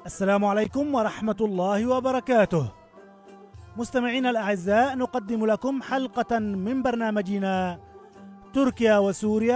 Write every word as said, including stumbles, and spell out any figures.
السلام عليكم ورحمة الله وبركاته. مستمعينا الأعزاء، نقدم لكم حلقة من برنامجنا تركيا وسوريا